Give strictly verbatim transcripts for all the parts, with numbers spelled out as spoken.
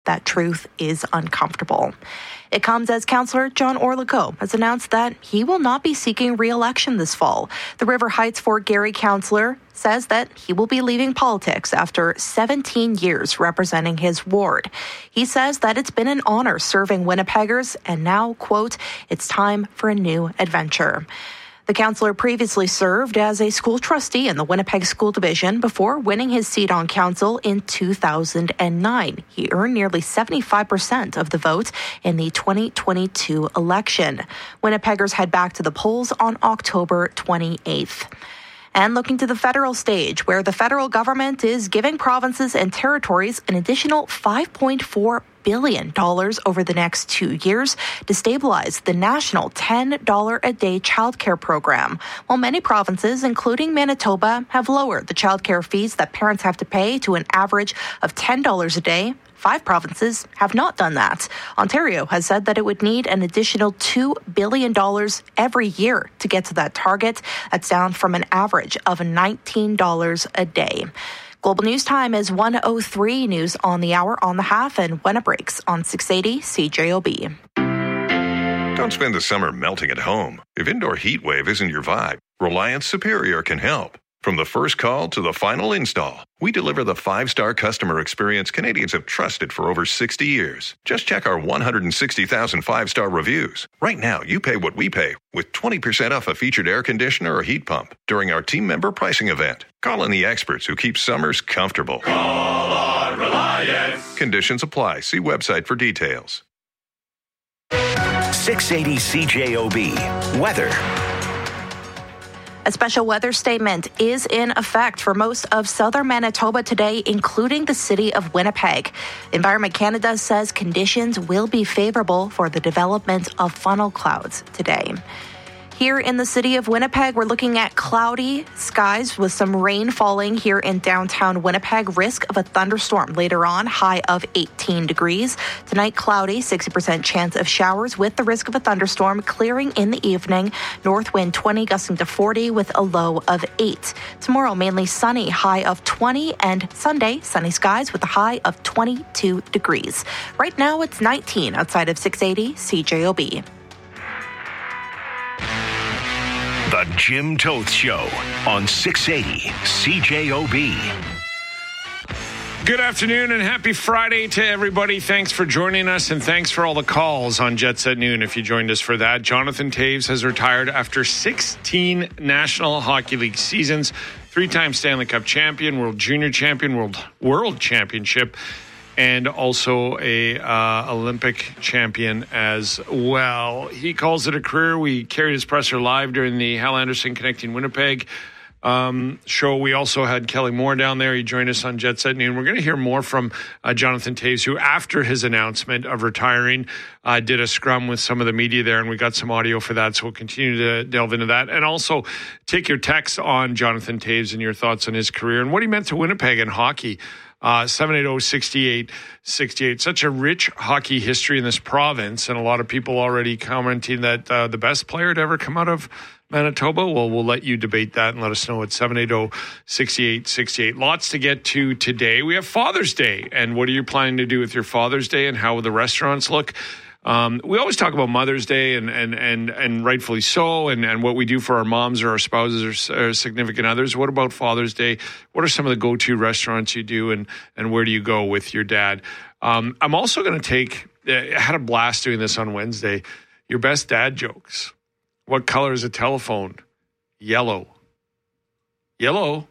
That truth is uncomfortable. It comes as Councillor John Orlikow has announced that he will not be seeking re-election this fall. The River Heights Fort Garry councillor says that he will be leaving politics after seventeen years representing his ward. He says that it's been an honor serving Winnipeggers, and now, quote, it's time for a new adventure. The councillor previously served as a school trustee in the Winnipeg School Division before winning his seat on council in two thousand nine. He earned nearly seventy-five percent of the vote in the twenty twenty-two election. Winnipeggers head back to the polls on October twenty-eighth. And looking to the federal stage, where the federal government is giving provinces and territories an additional five point four billion dollars over the next two years to stabilize the national ten dollars a day childcare program. While many provinces, including Manitoba, have lowered the childcare fees that parents have to pay to an average of ten dollars a day, five provinces have not done that. Ontario has said that it would need an additional two billion dollars every year to get to that target. That's down from an average of nineteen dollars a day. Global News Time is one oh three news on the hour, on the half, and when it breaks on six eighty C J O B. Don't spend the summer melting at home. If indoor heat wave isn't your vibe, Reliance Superior can help. From the first call to the final install, we deliver the five-star customer experience Canadians have trusted for over sixty years. Just check our one hundred sixty thousand five-star reviews. Right now, you pay what we pay with twenty percent off a featured air conditioner or heat pump during our team member pricing event. Call in the experts who keep summers comfortable. Call on Reliance. Conditions apply. See website for details. six eighty C J O B. Weather. A special weather statement is in effect for most of southern Manitoba today, including the city of Winnipeg. Environment Canada says conditions will be favorable for the development of funnel clouds today. Here in the city of Winnipeg, we're looking at cloudy skies with some rain falling here in downtown Winnipeg. Risk of a thunderstorm later on, high of eighteen degrees. Tonight, cloudy, sixty percent chance of showers with the risk of a thunderstorm, clearing in the evening. North wind twenty, gusting to forty with a low of eight. Tomorrow, mainly sunny, high of twenty, and Sunday, sunny skies with a high of twenty-two degrees. Right now, it's nineteen outside of six eighty C J O B. The Jim Toth Show on six eighty C J O B. Good afternoon and happy Friday to everybody. Thanks for joining us, and thanks for all the calls on Jets at Noon if you joined us for that. Jonathan Toews has retired after sixteen National Hockey League seasons, three-time Stanley Cup champion, World Junior champion, World World Championship, and also a uh, Olympic champion as well. He calls it a career. We carried his presser live during the Hal Anderson Connecting Winnipeg um, show. We also had Kelly Moore down there. He joined us on Jets at Noon. We're going to hear more from uh, Jonathan Toews, who after his announcement of retiring uh, did a scrum with some of the media there, and we got some audio for that, so we'll continue to delve into that. And also take your text on Jonathan Toews and your thoughts on his career and what he meant to Winnipeg and hockey. Uh, seven eight zero, six eight six eight. Such a rich hockey history in this province, and a lot of people already commenting that uh, the best player to ever come out of Manitoba. Well, we'll let you debate that and let us know at seven eight zero, six eight six eight. Lots to get to today. We have Father's Day, and what are you planning to do with your Father's Day, and how will the restaurants look? Um, we always talk about Mother's Day, and and and and rightfully so, and, and what we do for our moms or our spouses or, or significant others. What about Father's Day? What are some of the go-to restaurants you do, and and where do you go with your dad? Um, I'm also going to take. I had a blast doing this on Wednesday. Your best dad jokes. What color is a telephone? Yellow. Yellow.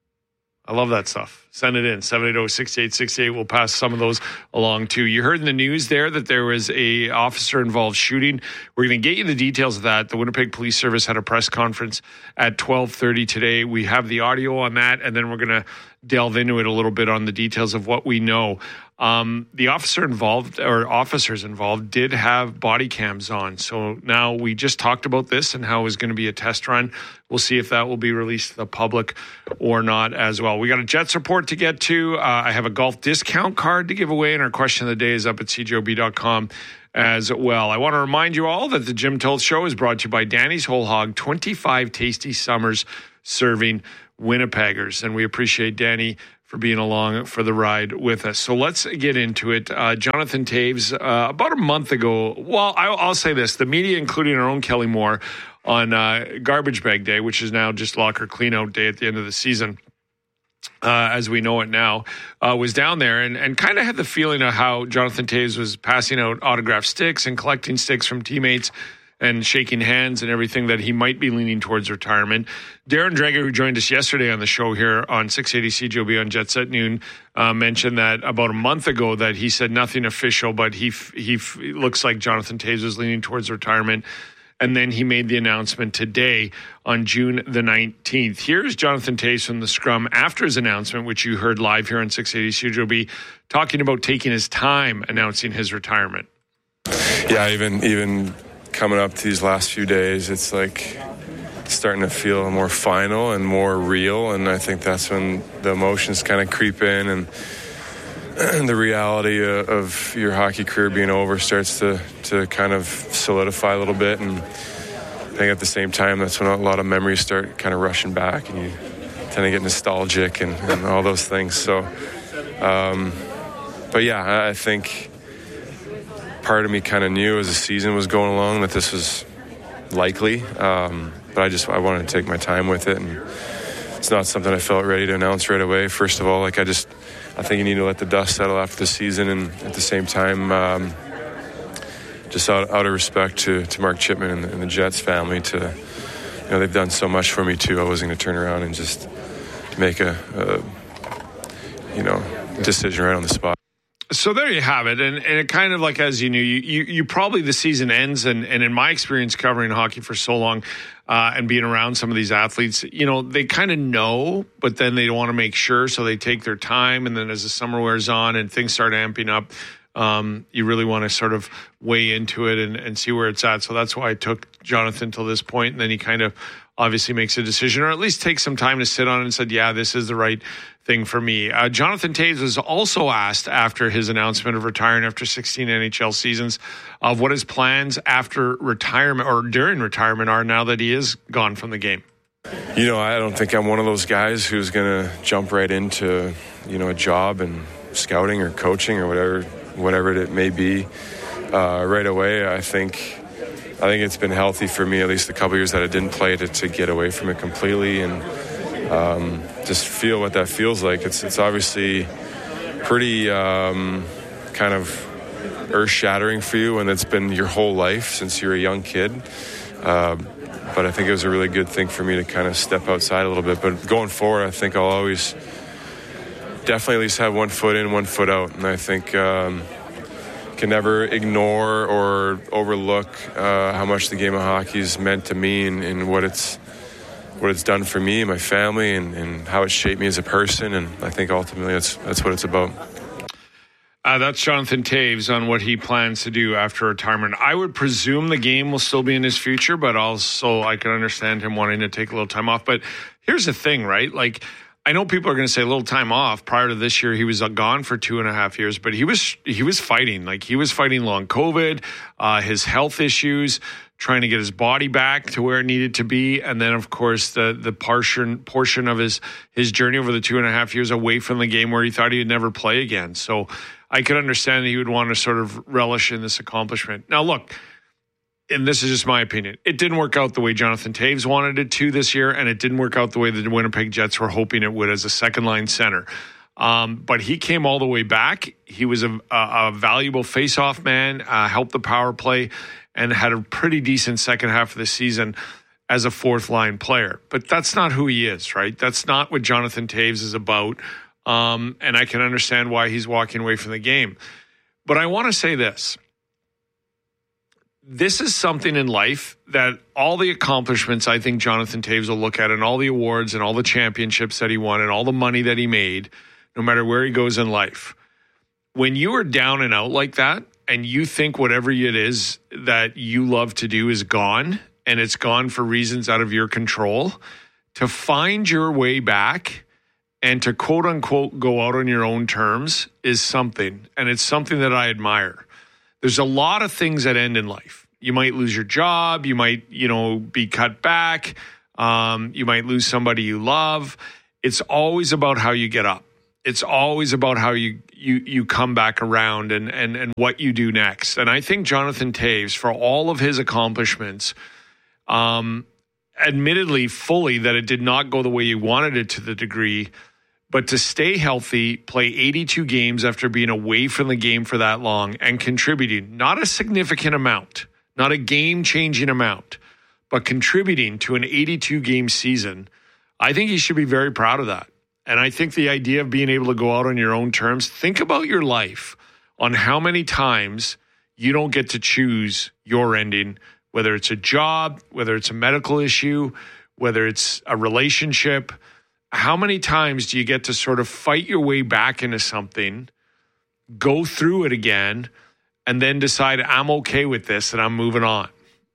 I love that stuff. Send it in, seven eight zero, six eight six eight. We'll pass some of those along, too. You heard in the news there that there was a officer-involved shooting. We're going to get you the details of that. The Winnipeg Police Service had a press conference at twelve thirty today. We have the audio on that, and then we're going to delve into it a little bit on the details of what we know. Um, the officer involved, or officers involved, did have body cams on. So now we just talked about this and how it was going to be a test run. We'll see if that will be released to the public or not as well. We got a Jets report to get to. Uh, I have a golf discount card to give away, and our question of the day is up at c j o b dot com as well. I want to remind you all that the Jim Toth Show is brought to you by Danny's Whole Hog, twenty-five tasty summers serving Winnipeggers. And we appreciate Danny for being along for the ride with us. So let's get into it. Uh, Jonathan Toews, uh, about a month ago, well, I'll, I'll say this, the media, including our own Kelly Moore, on uh, Garbage Bag Day, which is now just Locker Cleanout Day at the end of the season, uh, as we know it now, uh, was down there and, and kind of had the feeling of how Jonathan Toews was passing out autographed sticks and collecting sticks from teammates and shaking hands and everything, that he might be leaning towards retirement. Darren Dreger, who joined us yesterday on the show here on six eighty C J O B on Jet Set Noon, uh, mentioned that about a month ago that he said nothing official, but he f- he f- looks like Jonathan Toews was leaning towards retirement. And then he made the announcement today on June the nineteenth. Here's Jonathan Toews from the scrum after his announcement, which you heard live here on six eighty C J O B, talking about taking his time announcing his retirement. Yeah, even even... coming up to these last few days, it's like starting to feel more final and more real, and I think that's when the emotions kind of creep in, and, and the reality of, of your hockey career being over starts to, to kind of solidify a little bit. And I think at the same time, that's when a lot of memories start kind of rushing back, and you tend to get nostalgic and, and all those things. So, um, but yeah, I think part of me kind of knew as the season was going along that this was likely, um, but I just I wanted to take my time with it, and it's not something I felt ready to announce right away. First of all, like I just I think you need to let the dust settle after the season, and at the same time, um, just out, out of respect to, to Mark Chipman and the, and the Jets family, to you know they've done so much for me too. I wasn't going to turn around and just make a, a you know decision right on the spot. So there you have it. And, and it kind of like, as you knew, you, you, you probably the season ends. And, and in my experience covering hockey for so long uh, and being around some of these athletes, you know, they kind of know, but then they want to make sure. So they take their time. And then as the summer wears on and things start amping up, um, you really want to sort of weigh into it and, and see where it's at. So that's why I took Jonathan till this point. And then he kind of obviously makes a decision, or at least takes some time to sit on it and said, yeah, this is the right thing for me. Uh, Jonathan Toews was also asked after his announcement of retiring after sixteen N H L seasons of what his plans after retirement or during retirement are now that he is gone from the game. You know, I don't think I'm one of those guys who's going to jump right into, you know, a job and scouting or coaching or whatever, whatever it may be uh, right away. I think I think it's been healthy for me, at least the couple years that I didn't play, to, to get away from it completely and um, just feel what that feels like. It's it's obviously pretty um, kind of earth-shattering for you, and it's been your whole life since you're a young kid. Uh, but I think it was a really good thing for me to kind of step outside a little bit. But going forward, I think I'll always definitely at least have one foot in, one foot out. And I think um, can never ignore or overlook uh, how much the game of hockey is meant to me and, and what it's what it's done for me and my family and, and how it shaped me as a person. And I think ultimately that's that's what it's about. Uh, that's Jonathan Toews on what he plans to do after retirement. I would presume the game will still be in his future, but also I can understand him wanting to take a little time off. But here's the thing, right? Like, I know people are going to say a little time off. Prior to this year, he was gone for two and a half years, but he was he was fighting. Like, he was fighting long COVID, uh, his health issues, trying to get his body back to where it needed to be. And then, of course, the the portion portion of his his journey over the two and a half years away from the game where he thought he would never play again. So I could understand that he would want to sort of relish in this accomplishment. Now, look, and this is just my opinion, it didn't work out the way Jonathan Toews wanted it to this year, and it didn't work out the way the Winnipeg Jets were hoping it would as a second-line center. Um, but he came all the way back. He was a, a, a valuable face-off man, uh, helped the power play, and had a pretty decent second half of the season as a fourth-line player. But that's not who he is, right? That's not what Jonathan Toews is about. Um, and I can understand why he's walking away from the game. But I want to say this. This is something in life that all the accomplishments I think Jonathan Toews will look at, and all the awards and all the championships that he won and all the money that he made, no matter where he goes in life. When you are down and out like that, and you think whatever it is that you love to do is gone, and it's gone for reasons out of your control, to find your way back and to quote unquote go out on your own terms is something. And it's something that I admire. There's a lot of things that end in life. You might lose your job. You might, you know, be cut back. Um, you might lose somebody you love. It's always about how you get up. It's always about how you you you come back around and and and what you do next. And I think Jonathan Toews, for all of his accomplishments, um, admittedly fully that it did not go the way you wanted it to the degree, but to stay healthy, play eighty-two games after being away from the game for that long and contributing, not a significant amount, not a game-changing amount, but contributing to an eighty-two game season, I think he should be very proud of that. And I think the idea of being able to go out on your own terms, think about your life on how many times you don't get to choose your ending, whether it's a job, whether it's a medical issue, whether it's a relationship. How many times do you get to sort of fight your way back into something, go through it again, and then decide I'm okay with this and I'm moving on?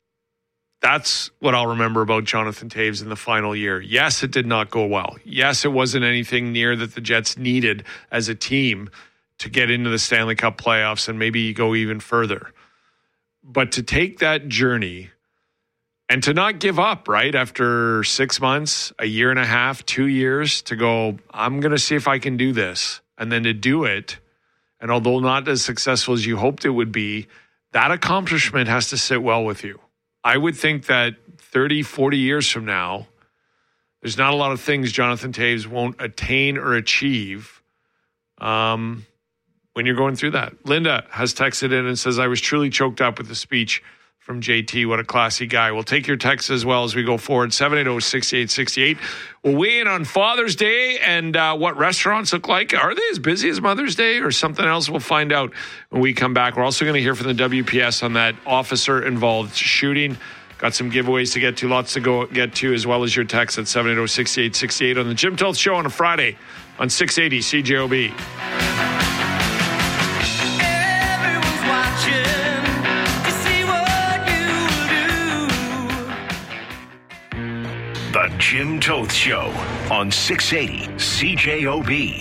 That's what I'll remember about Jonathan Toews in the final year. Yes, it did not go well. Yes, it wasn't anything near that the Jets needed as a team to get into the Stanley Cup playoffs and maybe go even further. But to take that journey and to not give up, right, after six months, a year and a half, two years, to go, I'm going to see if I can do this. And then to do it, and although not as successful as you hoped it would be, that accomplishment has to sit well with you. I would think that thirty, forty years from now, there's not a lot of things Jonathan Toews won't attain or achieve um, when you're going through that. Linda has texted in and says, I was truly choked up with the speech from J T. What a classy guy. We'll take your texts as well as we go forward. seven eight zero, six eight six eight. We'll weigh in on Father's Day and uh, what restaurants look like. Are they as busy as Mother's Day or something else? We'll find out when we come back. We're also going to hear from the W P S on that officer-involved shooting. Got some giveaways to get to, lots to go get to, as well as your text at seven eight zero, six eight six eight on the Jim Toth Show on a Friday on six eighty C J O B. The Jim Toth Show on six eighty C J O B.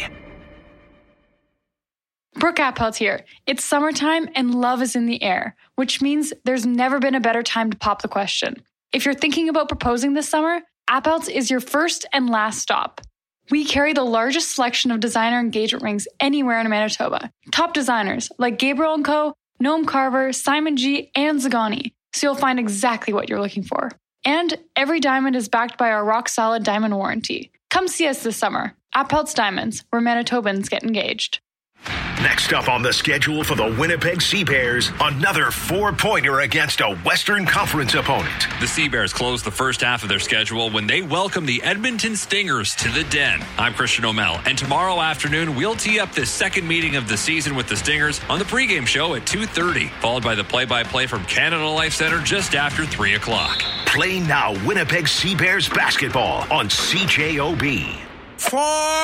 Brooke Appelt here. It's summertime and love is in the air, which means there's never been a better time to pop the question. If you're thinking about proposing this summer, Appelt is your first and last stop. We carry the largest selection of designer engagement rings anywhere in Manitoba. Top designers like Gabriel and Co., Noam Carver, Simon G., and Zagani, so you'll find exactly what you're looking for. And every diamond is backed by our rock-solid diamond warranty. Come see us this summer. Appelt's Diamonds, where Manitobans get engaged. Next up on the schedule for the Winnipeg Sea Bears, another four-pointer against a Western Conference opponent. The Sea Bears close the first half of their schedule when they welcome the Edmonton Stingers to the Den. I'm Christian O'Mell, and tomorrow afternoon we'll tee up the second meeting of the season with the Stingers on the pregame show at two thirty, followed by the play-by-play from Canada Life Centre just after three o'clock. Play now Winnipeg Sea Bears basketball on C J O B. Four,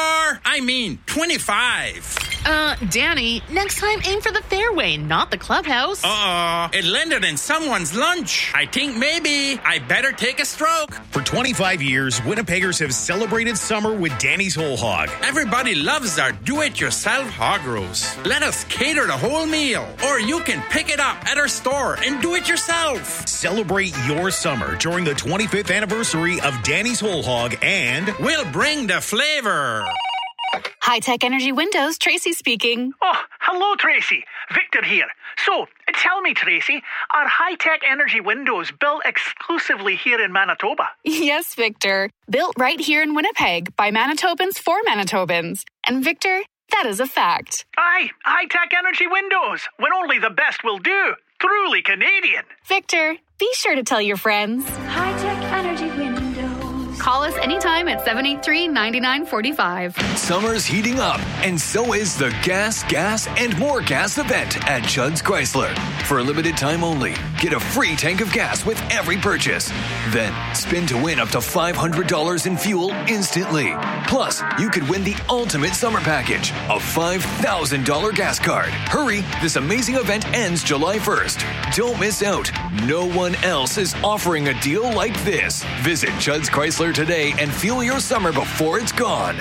I mean twenty-five. Uh, Danny, next time aim for the fairway, not the clubhouse. Uh-oh, it landed in someone's lunch. I think maybe I better take a stroke. For twenty-five years, Winnipeggers have celebrated summer with Danny's Whole Hog. Everybody loves our do-it-yourself hog roast. Let us cater the whole meal, or you can pick it up at our store and do it yourself. Celebrate your summer during the twenty-fifth anniversary of Danny's Whole Hog, and we'll bring the flavor. High-Tech Energy Windows, Tracy speaking. Oh, hello, Tracy. Victor here. So, tell me, Tracy, are High-Tech Energy Windows built exclusively here in Manitoba? Yes, Victor. Built right here in Winnipeg by Manitobans for Manitobans. And Victor, that is a fact. Aye, High-Tech Energy Windows, when only the best will do. Truly Canadian. Victor, be sure to tell your friends. High-Tech Energy Windows. Call us anytime at seven eight three, nine nine four five. Summer's heating up, and so is the Gas, Gas, and More Gas event at Judd's Chrysler. For a limited time only, get a free tank of gas with every purchase. Then, spin to win up to five hundred dollars in fuel instantly. Plus, you could win the ultimate summer package, a five thousand dollars gas card. Hurry, this amazing event ends July first. Don't miss out. No one else is offering a deal like this. Visit Judd's Chrysler today and fuel your summer before it's gone.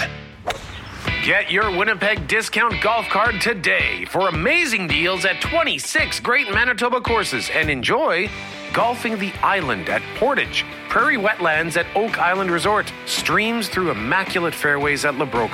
Get your Winnipeg discount golf card today for amazing deals at twenty-six great Manitoba courses, and enjoy golfing the island at Portage, prairie wetlands at Oak Island Resort, streams through immaculate fairways at La Broquerie,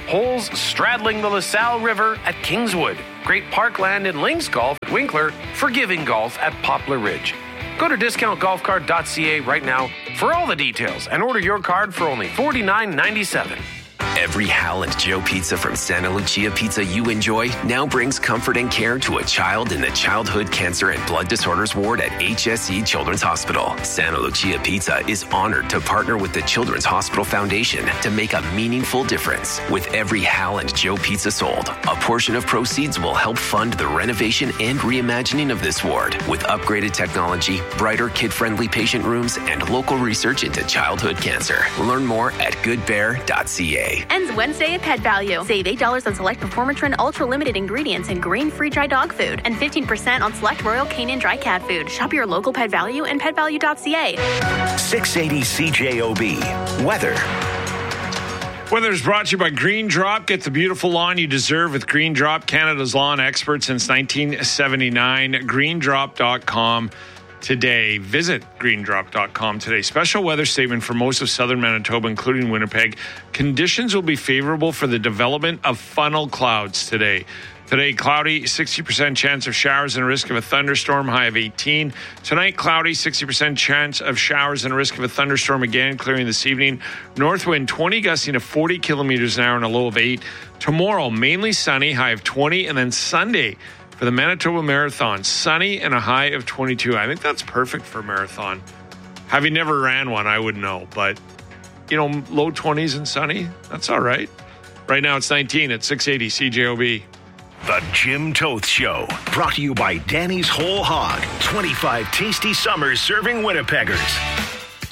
Holes straddling the LaSalle River at Kingswood. Great parkland and links golf at Winkler. Forgiving golf at Poplar Ridge. Go to discount golf card dot c a right now for all the details and order your card for only forty-nine ninety-seven. Every Hal and Joe pizza from Santa Lucia Pizza you enjoy now brings comfort and care to a child in the Childhood Cancer and Blood Disorders Ward at H S E Children's Hospital. Santa Lucia Pizza is honored to partner with the Children's Hospital Foundation to make a meaningful difference. With every Hal and Joe pizza sold, a portion of proceeds will help fund the renovation and reimagining of this ward with upgraded technology, brighter kid-friendly patient rooms, and local research into childhood cancer. Learn more at good bear dot c a. Ends Wednesday at Pet Value. Save eight dollars on select Performatrin Ultra Limited ingredients and grain-free dry dog food, and fifteen percent on select Royal Canin dry cat food. Shop your local Pet Value and pet value dot c a. six eighty C J O B. Weather. Weather is brought to you by Green Drop. Get the beautiful lawn you deserve with Green Drop, Canada's lawn expert since nineteen seventy-nine. green drop dot com. Today, visit green drop dot com today. Special weather statement for most of southern Manitoba, including Winnipeg. Conditions will be favorable for the development of funnel clouds today. Today, cloudy, sixty percent chance of showers and a risk of a thunderstorm, high of eighteen. Tonight, cloudy, sixty percent chance of showers and a risk of a thunderstorm again, clearing this evening. North wind twenty, gusting to forty kilometers an hour and a low of eight. Tomorrow, mainly sunny, high of twenty. And then Sunday, for the Manitoba Marathon, sunny and a high of twenty-two. I think that's perfect for a marathon. Having never ran one, I would know. But, you know, low twenties and sunny, that's all right. Right now it's nineteen at six eighty C J O B. The Jim Toth Show, brought to you by Danny's Whole Hog. twenty-five tasty summers serving Winnipeggers.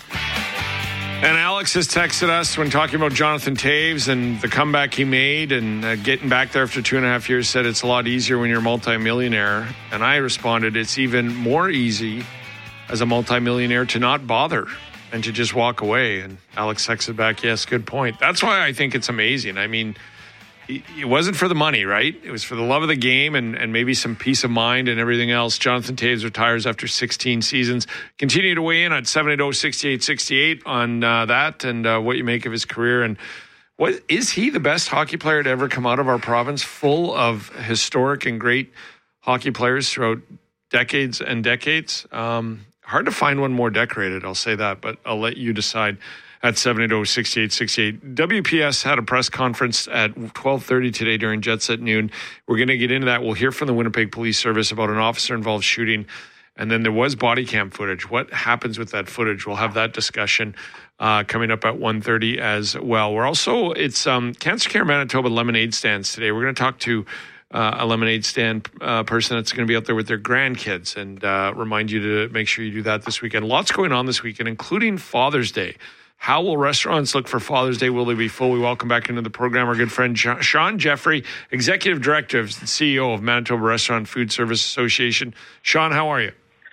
And Alex has texted us when talking about Jonathan Toews and the comeback he made and uh, getting back there after two and a half years, said it's a lot easier when you're a multimillionaire. And I responded, it's even more easy as a multimillionaire to not bother and to just walk away. And Alex texted back, yes, good point. That's why I think it's amazing. I mean, it wasn't for the money, right? It was for the love of the game and, and maybe some peace of mind and everything else. Jonathan Toews retires after sixteen seasons. Continue to weigh in at seven eighty, sixty-eight sixty-eight on uh, that and uh, what you make of his career. And what is he the best hockey player to ever come out of our province, full of historic and great hockey players throughout decades and decades? Um, hard to find one more decorated, I'll say that, but I'll let you decide. At seven eighty, sixty-eight sixty-eight. W P S had a press conference at twelve thirty today during Jets at noon. We're going to get into that. We'll hear from the Winnipeg Police Service about an officer-involved shooting. And then there was body cam footage. What happens with that footage? We'll have that discussion uh, coming up at one thirty as well. We're also, it's um, Cancer Care Manitoba lemonade stands today. We're going to talk to uh, a lemonade stand uh, person that's going to be out there with their grandkids and uh, remind you to make sure you do that this weekend. Lots going on this weekend, including Father's Day. How will restaurants look for Father's Day? Will they be full? We welcome back into the program our good friend Sean Jeffrey, Executive Director and C E O of Manitoba Restaurant Food Service Association. Sean, how are you?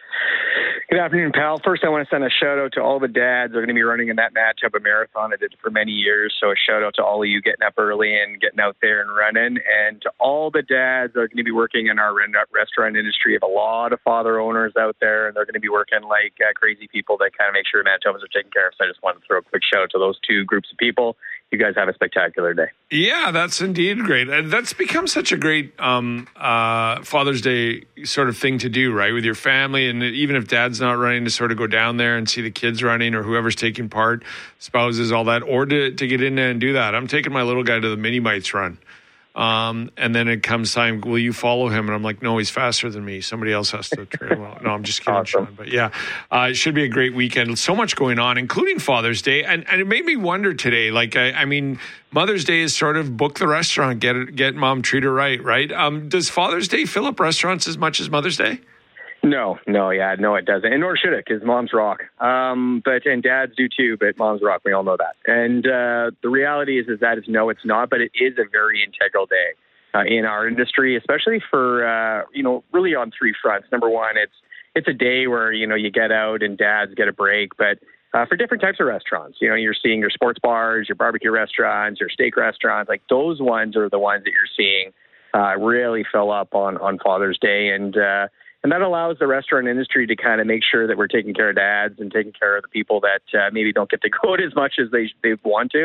Good afternoon, pal. First, I want to send a shout out to all the dads that are going to be running in that Manitoba Marathon. I did it for many years, so a shout out to all of you getting up early and getting out there and running. And to all the dads that are going to be working in our restaurant industry. We have a lot of father owners out there, and they're going to be working like uh, crazy people to kind of make sure Manitobans are taken care of. So I just wanted to throw a quick shout out to those two groups of people. You guys have a spectacular day. Yeah, that's indeed great. And that's become such a great um, uh, Father's Day sort of thing to do, right, with your family. And even if dad's not running, to sort of go down there and see the kids running or whoever's taking part, spouses, all that, or to, to get in there and do that. I'm taking my little guy to the Mini Mites run. Um, and then it comes time, will you follow him? And I'm like, no, he's faster than me. Somebody else has to train well. No, I'm just kidding, awesome. Sean. But yeah, uh, it should be a great weekend. So much going on, including Father's Day. And, and it made me wonder today, like, I, I mean, Mother's Day is sort of book the restaurant, get it, get mom, treat her right, right? Um, does Father's Day fill up restaurants as much as Mother's Day? No, no, yeah, no, it doesn't. And nor should it, because moms rock. Um, but and dads do too, but moms rock. We all know that. And uh, the reality is, is that is no, it's not. But it is a very integral day uh, in our industry, especially for uh, you know, really on three fronts. Number one, it's it's a day where you know you get out and dads get a break, but uh, for different types of restaurants, you know, you're seeing your sports bars, your barbecue restaurants, your steak restaurants. Like those ones are the ones that you're seeing uh, really fill up on on Father's Day, and uh, And that allows the restaurant industry to kind of make sure that we're taking care of dads and taking care of the people that uh, maybe don't get to go out as much as they they want to.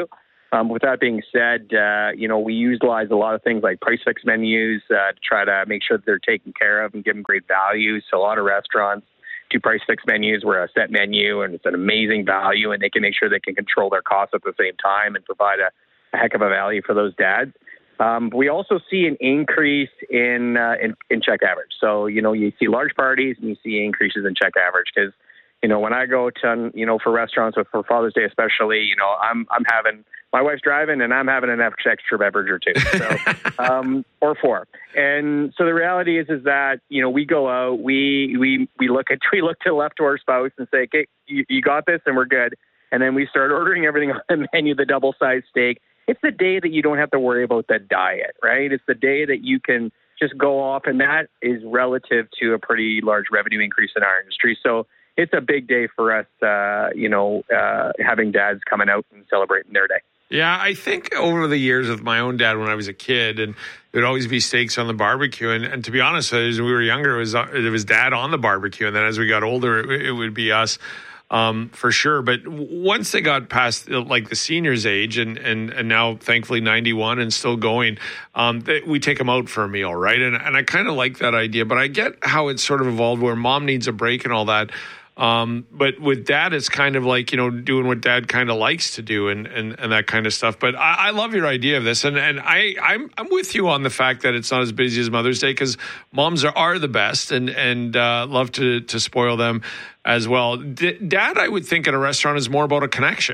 Um, with that being said, uh, you know, we utilize a lot of things like price fix menus uh, to try to make sure that they're taken care of and give them great value. So a lot of restaurants do price fix menus where a set menu and it's an amazing value, and they can make sure they can control their costs at the same time and provide a, a heck of a value for those dads. Um, we also see an increase in, uh, in in check average. So, you know, you see large parties and you see increases in check average because, you know, when I go to, you know, for restaurants with for Father's Day especially, you know, I'm I'm having, my wife's driving and I'm having an extra beverage or two, so um, or four. And so the reality is is that, you know, we go out, we we we look at we look to the left to our spouse and say, okay, you, you got this, and we're good. And then we start ordering everything on the menu, the double sized steak. It's the day that you don't have to worry about the diet, right? It's the day that you can just go off, and that is relative to a pretty large revenue increase in our industry. So it's a big day for us, uh, you know, uh, having dads coming out and celebrating their day. Yeah, I think over the years with my own dad when I was a kid, and it would always be steaks on the barbecue. And, and to be honest, as we were younger, it was, it was dad on the barbecue. And then as we got older, it, it would be us. Um, for sure. But once they got past like the seniors age and, and, and now thankfully ninety-one and still going, um, they, we take them out for a meal. Right. And, and I kind of like that idea, but I get how it's sort of evolved where mom needs a break and all that. Um, but with dad, it's kind of like, you know, doing what dad kind of likes to do and, and, and that kind of stuff. But I, I love your idea of this. And, and I, I'm, I'm with you on the fact that it's not as busy as Mother's Day because moms are, are the best and, and uh, love to, to spoil them as well. D- dad, I would think at a restaurant is more about a connection.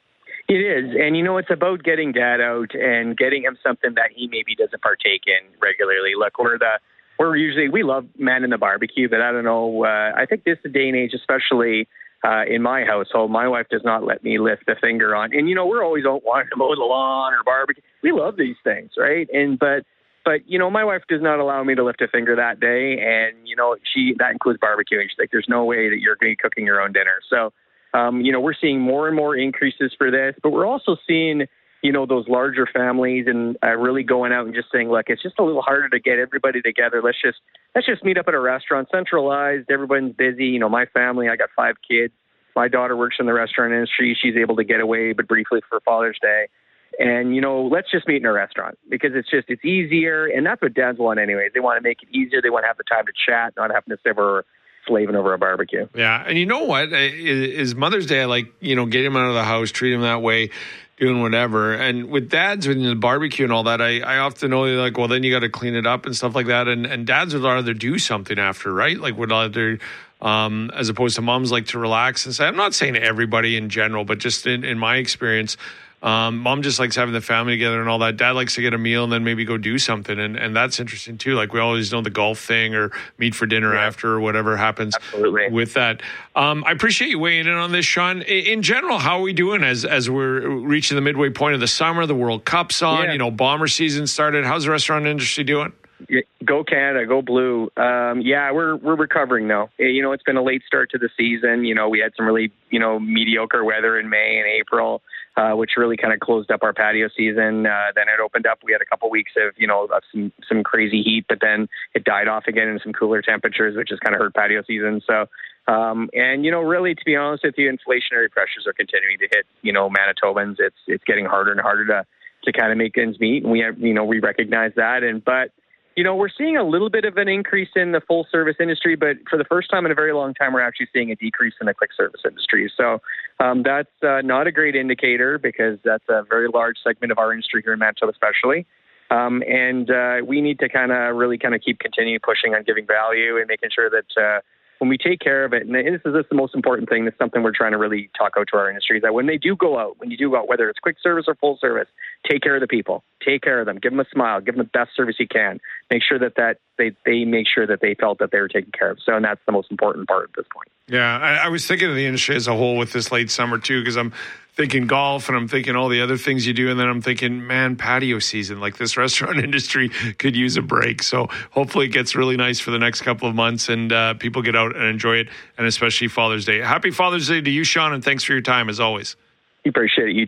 It is. And, you know, it's about getting dad out and getting him something that he maybe doesn't partake in regularly. Look, we're the We're usually, we love manning the barbecue, but I don't know, uh, I think this day and age, especially uh, in my household, my wife does not let me lift a finger on, and you know, we're always wanting to mow the lawn or barbecue. We love these things, right? And, but, but, you know, my wife does not allow me to lift a finger that day. And, you know, she, that includes barbecuing. She's like, there's no way that you're going to be cooking your own dinner. So, um, you know, we're seeing more and more increases for this, but we're also seeing, you know, those larger families and uh, really going out and just saying, look, it's just a little harder to get everybody together. Let's just, let's just meet up at a restaurant, centralized. Everyone's busy. You know, my family, I got five kids. My daughter works in the restaurant industry. She's able to get away, but briefly for Father's Day. And, you know, let's just meet in a restaurant because it's just, it's easier. And that's what dads want anyways. They want to make it easier. They want to have the time to chat, not having to sit over slaving over a barbecue. Yeah. And you know what is Mother's Day? I like, you know, get him out of the house, treat him that way, doing whatever. And with dads, with the barbecue and all that, I, I often know they're like, well, then you got to clean it up and stuff like that. And, and dads would rather do something after, right? Like would rather, um, as opposed to moms like to relax and say, I'm not saying everybody in general, but just in, in my experience, Um, mom just likes having the family together and all that. Dad likes to get a meal and then maybe go do something. And, and that's interesting too. Like we always know the golf thing or meet for dinner yeah. after or whatever happens Absolutely. with that. Um, I appreciate you weighing in on this, Sean. In general, how are we doing as, as we're reaching the midway point of the summer? The World Cup's on, yeah. you know, bomber season started. How's the restaurant industry doing? Go Canada, go blue. Um, yeah, we're we're recovering now. You know, it's been a late start to the season. You know, we had some really, you know, mediocre weather in May and April, uh, which really kind of closed up our patio season. Uh, then it opened up. We had a couple weeks of, you know, of some, some crazy heat, but then it died off again in some cooler temperatures, which has kind of hurt patio season. So, um, and, you know, really, to be honest with you, inflationary pressures are continuing to hit, you know, Manitobans. It's it's getting harder and harder to, to kind of make ends meet. And we have, you know, we recognize that. And, but, you know, we're seeing a little bit of an increase in the full service industry, but for the first time in a very long time, we're actually seeing a decrease in the quick service industry. So um, that's uh, not a great indicator because that's a very large segment of our industry here in Manitoba, especially. Um, and uh, we need to kind of really kind of keep continuing pushing on giving value and making sure that uh, when we take care of it, and this is, this is the most important thing, that's something we're trying to really talk out to our industry, that when they do go out, when you do go out, whether it's quick service or full service, take care of the people, take care of them, give them a smile, give them the best service you can, make sure that, that they, they make sure that they felt that they were taken care of. So, and that's the most important part at this point. Yeah, I, I was thinking of the industry as a whole with this late summer too, because I'm thinking golf and I'm thinking all the other things you do. And then I'm thinking, man, patio season, like this restaurant industry could use a break. So hopefully it gets really nice for the next couple of months and uh, people get out and enjoy it. And especially Father's Day. Happy Father's Day to you, Sean. And thanks for your time as always. Appreciate it. You take care.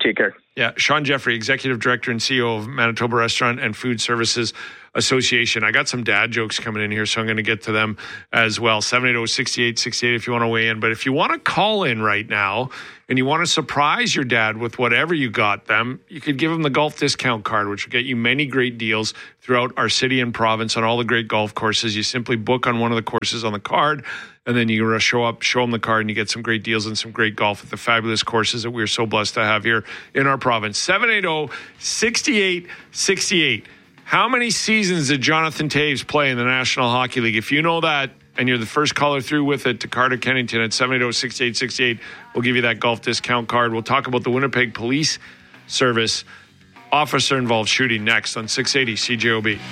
Yeah, Sean Jeffrey, Executive Director and C E O of Manitoba Restaurant and Food Services Association. I got some dad jokes coming in here, so I'm going to get to them as well. seven eight zero, six eight six eight if you want to weigh in. But if you want to call in right now and you want to surprise your dad with whatever you got them, you could give him the golf discount card, which will get you many great deals throughout our city and province on all the great golf courses. You simply book on one of the courses on the card, and then you show up, show them the card, and you get some great deals and some great golf at the fabulous courses that we're so blessed to have here in our province. seven eight zero, six eight six eight. How many seasons did Jonathan Toews play in the National Hockey League? If you know that, and you're the first caller through with it to Carter Kennington at seven eight zero, six eight six eight, we'll give you that golf discount card. We'll talk about the Winnipeg Police Service officer-involved shooting next on six eighty C J O B.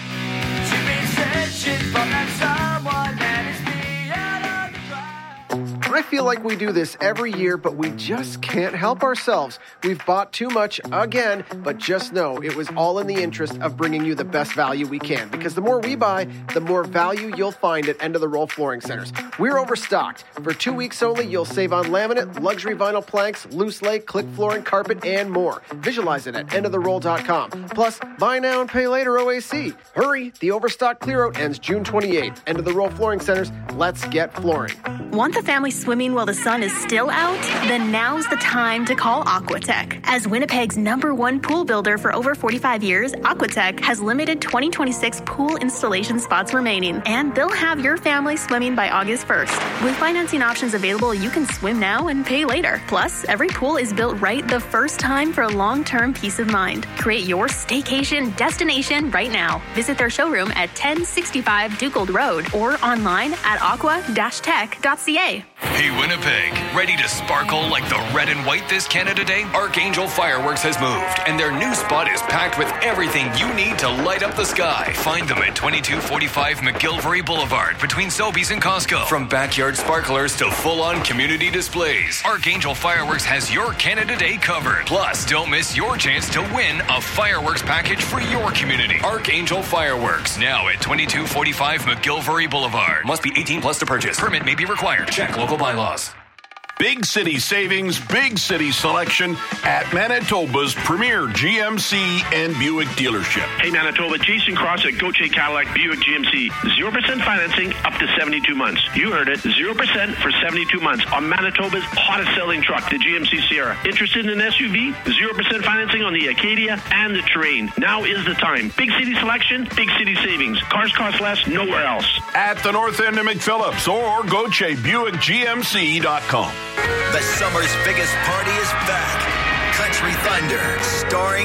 I feel like we do this every year, but we just can't help ourselves. We've bought too much again, but just know it was all in the interest of bringing you the best value we can, because the more we buy, the more value you'll find at End of the Roll Flooring Centers. We're overstocked. For two weeks only, you'll save on laminate, luxury vinyl planks, loose lay, click flooring, carpet, and more. Visualize it at end of the roll dot com. Plus, buy now and pay later O A C. Hurry, the overstock clearout ends June twenty-eighth. End of the Roll Flooring Centers, let's get flooring. Want the family swimming while the sun is still out? Then now's the time to call Aquatech. As Winnipeg's number one pool builder for over forty-five years, Aquatech has limited twenty twenty-six pool installation spots remaining, and they'll have your family swimming by August first. With financing options available, you can swim now and pay later. Plus, every pool is built right the first time for long-term peace of mind. Create your staycation destination right now. Visit their showroom at ten sixty-five Dukeold Road or online at aqua dash tech dot c a. Hey Winnipeg, ready to sparkle like the red and white this Canada Day? Archangel Fireworks has moved, and their new spot is packed with everything you need to light up the sky. Find them at twenty-two forty-five McGilvery Boulevard between Sobeys and Costco. From backyard sparklers to full-on community displays, Archangel Fireworks has your Canada Day covered. Plus, don't miss your chance to win a fireworks package for your community. Archangel Fireworks, now at twenty-two forty-five McGilvery Boulevard. Must be eighteen plus to purchase. Permit may be required. Check local bylaws. Big city savings, big city selection at Manitoba's premier G M C and Buick dealership. Hey Manitoba, Jason Cross at Gauthier Cadillac Buick G M C. zero percent financing up to seventy-two months. You heard it, zero percent for seventy-two months on Manitoba's hottest selling truck, the G M C Sierra. Interested in an S U V? zero percent financing on the Acadia and the Terrain. Now is the time. Big city selection, big city savings. Cars cost less nowhere else. At the north end of McPhillips or Gauthier Buick G M C dot com. The summer's biggest party is back. Country Thunder, starring